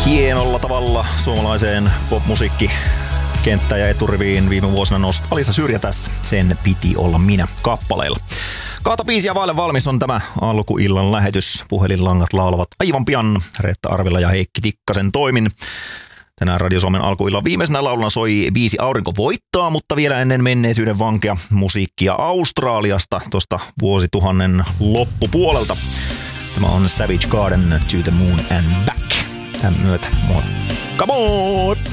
hienolla tavalla suomalaiseen popmusiikkikenttään ja eturiviin viime vuosina noussut Alisa Syrjä tässä. Sen piti olla minä kappaleilla. 2 biisiä vaille valmis on tämä alkuillan lähetys. Puhelinlangat laulavat aivan pian. Reetta Arvila ja Heikki Tikkasen toimin. Tänään Radio Suomen alkuillan viimeisenä lauluna soi biisi Aurinko voittaa, mutta vielä ennen menneisyyden vankea musiikkia Australiasta tuosta vuosituhannen loppupuolelta. Tämä on Savage Garden, To the Moon and Back. Tämän myötä, moi. Come on!